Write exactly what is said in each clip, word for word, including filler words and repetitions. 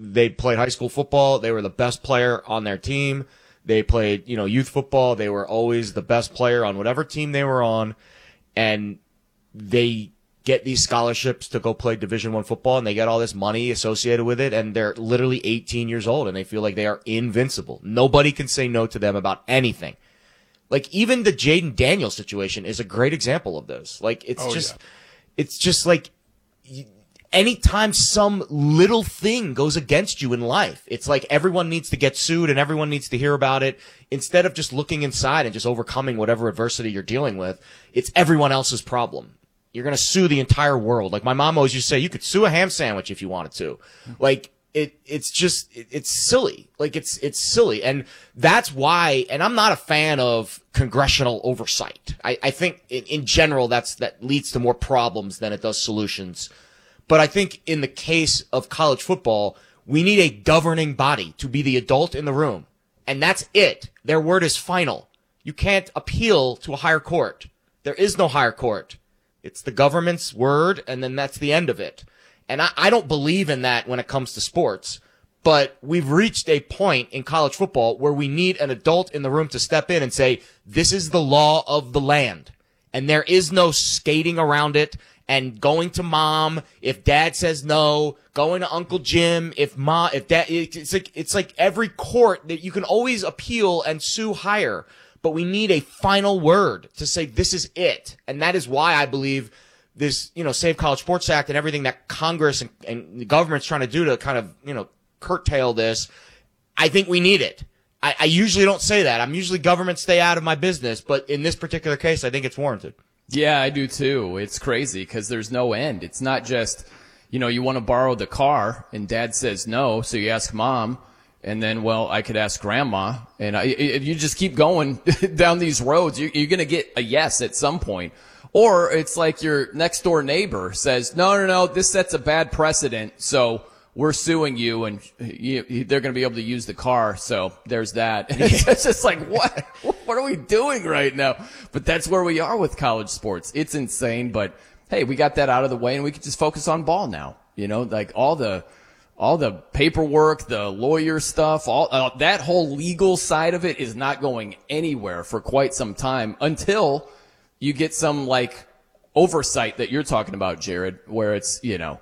they played high school football. They were the best player on their team. They played, you know, youth football. They were always the best player on whatever team they were on. And they get these scholarships to go play Division One football, and they get all this money associated with it, and they're literally eighteen years old, and they feel like they are invincible. Nobody can say no to them about anything. Like, even the Jaden Daniels situation is a great example of this. Like, it's oh, just, yeah. it's just like, anytime some little thing goes against you in life, it's like everyone needs to get sued and everyone needs to hear about it. Instead of just looking inside and just overcoming whatever adversity you're dealing with, it's everyone else's problem. You're going to sue the entire world. Like my mom always used to say, you could sue a ham sandwich if you wanted to. Like, it, it's just, it, it's silly. Like, it's, it's silly. And that's why, and I'm not a fan of congressional oversight. I, I think in, in general, that's, that leads to more problems than it does solutions. But I think in the case of college football, we need a governing body to be the adult in the room. And that's it. Their word is final. You can't appeal to a higher court. There is no higher court. It's the government's word, and then that's the end of it. And I, I don't believe in that when it comes to sports. But we've reached a point in college football where we need an adult in the room to step in and say, this is the law of the land. And there is no skating around it and going to mom if dad says no, going to Uncle Jim if ma, if dad, it's like, it's like every court that you can always appeal and sue higher. But we need a final word to say this is it. And that is why I believe this, you know, Save College Sports Act and everything that Congress and, and the government's trying to do to kind of, you know, curtail this. I think we need it. I, I usually don't say that. I'm usually government stay out of my business. But in this particular case, I think it's warranted. Yeah, I do too. It's crazy because there's no end. It's not just, you know, you want to borrow the car and dad says no. So you ask mom. And then, well, I could ask grandma, and I, if you just keep going down these roads, you're, you're going to get a yes at some point. Or it's like your next door neighbor says, no, no, no, this sets a bad precedent, so we're suing you, and you, they're going to be able to use the car. So there's that. And it's just like, what? What are we doing right now? But that's where we are with college sports. It's insane, but hey, we got that out of the way, and we can just focus on ball now. You know, like all the. All the paperwork, the lawyer stuff, all uh, that whole legal side of it is not going anywhere for quite some time until you get some like oversight that you're talking about, Jared, where it's, you know,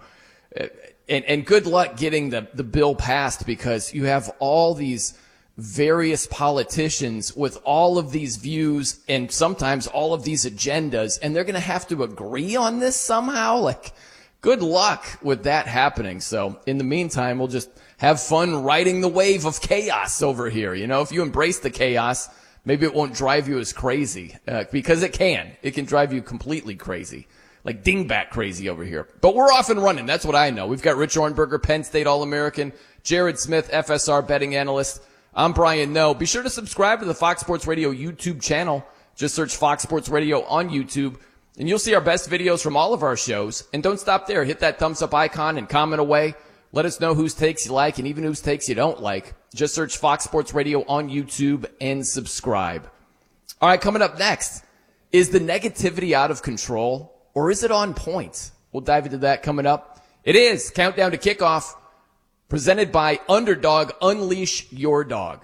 and, and good luck getting the, the bill passed because you have all these various politicians with all of these views and sometimes all of these agendas, and they're going to have to agree on this somehow. Like, good luck with that happening. So in the meantime, we'll just have fun riding the wave of chaos over here. You know, if you embrace the chaos, maybe it won't drive you as crazy, uh, because it can. It can drive you completely crazy, like dingbat crazy over here. But we're off and running. That's what I know. We've got Rich Ornberger, Penn State All-American, Jared Smith, F S R betting analyst. I'm Brian Noe. Be sure to subscribe to the Fox Sports Radio YouTube channel. Just search Fox Sports Radio on YouTube. And you'll see our best videos from all of our shows. And don't stop there. Hit that thumbs up icon and comment away. Let us know whose takes you like and even whose takes you don't like. Just search Fox Sports Radio on YouTube and subscribe. All right, coming up next, is the negativity out of control or is it on point? We'll dive into that coming up. It is Countdown to Kickoff, presented by Underdog. Unleash your dog.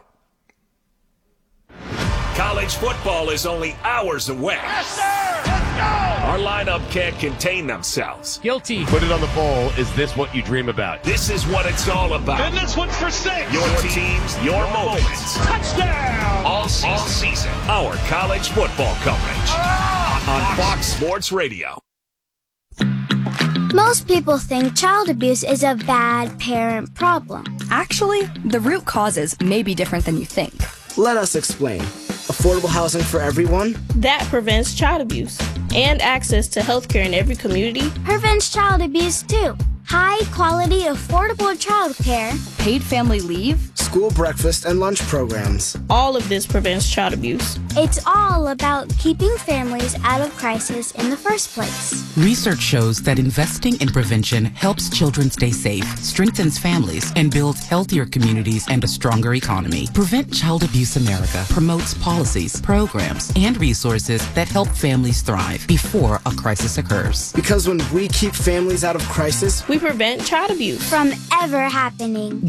College football is only hours away. Yes, sir! Let's go! Our lineup can't contain themselves. Guilty. Put it on the bowl. Is this what you dream about? This is what it's all about. And this one's for six. Your teams, your moments. Touchdown! All season. All season. Our college football coverage on Fox Sports Radio. Most people think child abuse is a bad parent problem. Actually, the root causes may be different than you think. Let us explain. Affordable housing for everyone. That prevents child abuse. And access to healthcare in every community. Prevents child abuse too. High quality, affordable childcare. Paid family leave. School breakfast and lunch programs. All of this prevents child abuse. It's all about keeping families out of crisis in the first place. Research shows that investing in prevention helps children stay safe, strengthens families, and builds healthier communities and a stronger economy. Prevent Child Abuse America promotes policies, programs, and resources that help families thrive before a crisis occurs. Because when we keep families out of crisis, we prevent child abuse from ever happening.